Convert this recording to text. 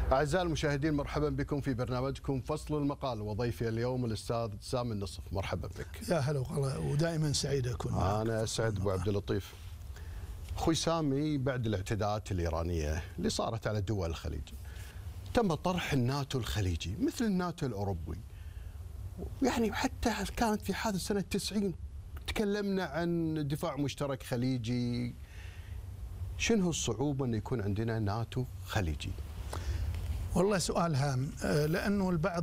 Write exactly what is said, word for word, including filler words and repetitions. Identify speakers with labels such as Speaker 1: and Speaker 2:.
Speaker 1: أعزائي المشاهدين، مرحبا بكم في برنامجكم فصل المقال، وضيفي اليوم الأستاذ سامي النصف. مرحبا بك.
Speaker 2: يا هلا وغلا، ودائما سعيد أكون معك.
Speaker 1: أنا أسعد أبو عبد اللطيف. أخوي سامي، بعد الاعتداءات الإيرانية اللي صارت على دول الخليج تم طرح الناتو الخليجي مثل الناتو الأوروبي، يعني حتى كانت في حادث سنة تسعين تكلمنا عن دفاع مشترك خليجي. شنو الصعوبة أن يكون عندنا ناتو خليجي؟
Speaker 2: والله سؤال هام، لأنه البعض